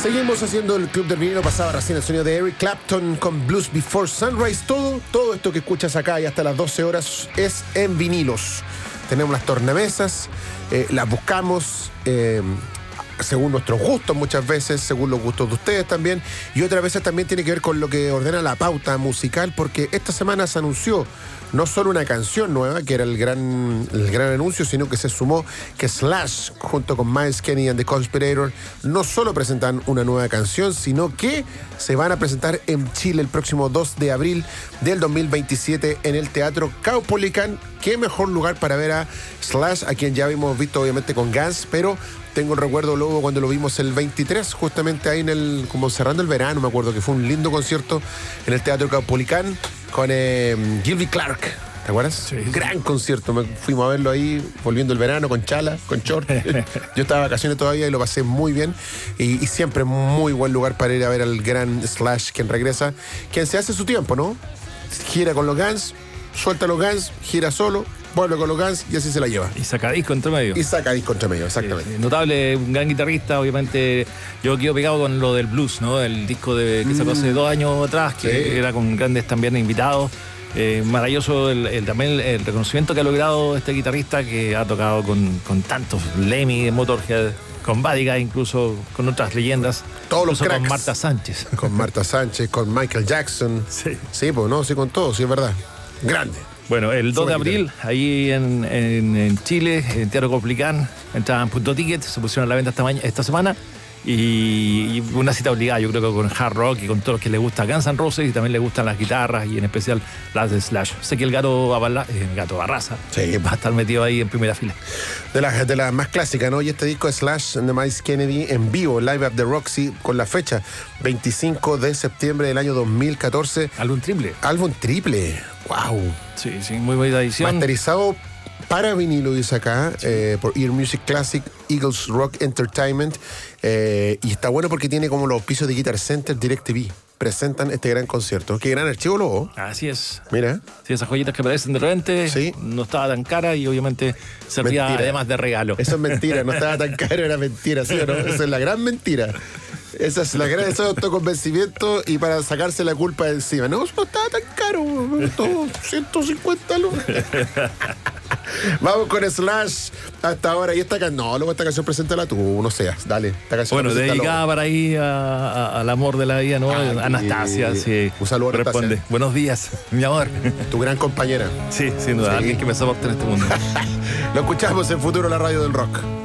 Seguimos haciendo el Club del Vinilo. Pasaba recién el sonido de Eric Clapton con Blues Before Sunrise. Todo esto que escuchas acá y hasta las 12 horas es en vinilos. Tenemos las tornamesas, las buscamos según nuestros gustos muchas veces, según los gustos de ustedes también, y otras veces también tiene que ver con lo que ordena la pauta musical, porque esta semana se anunció no solo una canción nueva, que era el gran anuncio, sino que se sumó que Slash, junto con Myles Kennedy and the Conspirators, no solo presentan una nueva canción, sino que se van a presentar en Chile el próximo 2 de abril del 2027 en el Teatro Caupolicán. Qué mejor lugar para ver a Slash, a quien ya habíamos visto obviamente con Guns, pero tengo el recuerdo luego cuando lo vimos el 23, justamente ahí como cerrando el verano, me acuerdo que fue un lindo concierto en el Teatro Caupolicán con Gilby Clark, ¿te acuerdas? Sí. Gran concierto, fuimos a verlo ahí, volviendo el verano, con chala, con short. Yo estaba de vacaciones todavía y lo pasé muy bien. Y siempre muy buen lugar para ir a ver al gran Slash, quien regresa, quien se hace su tiempo, ¿no? Gira con los Guns, suelta los Guns, gira solo, vuelve con los Guns y así se la lleva. Y saca disco entre medio. Exactamente. Notable, un gran guitarrista, obviamente. Yo quedo pegado con lo del blues, ¿no? El disco que sacó hace 2 años atrás, que era con grandes también invitados. Maravilloso también el reconocimiento que ha logrado este guitarrista, que ha tocado con tantos Lemmy, Motorhead, con Buddy Guy, incluso con otras leyendas. Todos los cracks. Con Marta Sánchez. Con Marta Sánchez, con Michael Jackson. Sí, pues no, sí, con todo, sí, es verdad. Grande. Bueno, el 2 de abril, ahí en Chile, en Teatro Caupolicán, entraban Punto Ticket, se pusieron a la venta esta semana. Y una cita obligada, yo creo que con hard rock y con todos los que les gusta Guns N' Roses y también les gustan las guitarras y en especial las de Slash. Sé que el Gato Barraza va a estar metido ahí en primera fila. De las más clásicas, ¿no? Y este disco de Slash de Myles Kennedy en vivo, Live at the Roxy, con la fecha 25 de septiembre del año 2014. Álbum triple. ¡Wow! Sí, muy buena edición. Masterizado para vinilo, dice acá, por Ear Music Classic, Eagles Rock Entertainment. Y está bueno porque tiene como los auspicios de Guitar Center, DirecTV. Presentan este gran concierto. Qué gran archivo, Lobo. Así es. Mira. Sí, esas joyitas que aparecen de repente. No estaba tan cara y obviamente servía además de regalo. Eso es mentira. No estaba tan caro, era mentira, ¿sí o no? Esa es la gran mentira. Esa es la gran autoconvencimiento y para sacarse la culpa de encima. No estaba tan caro. Todo 150 lucas. Vamos con Slash hasta ahora. Y esta canción, luego esta canción preséntala tú, no seas, dale. Esta canción bueno, dedicada para ahí al amor de la vida, ¿no? Anastasia, sí. Un saludo a Anastasia. Responde. Buenos días, mi amor. Tu gran compañera. Sí, sin duda, alguien que me soporte en este mundo. Lo escuchamos en Futuro, la radio del rock.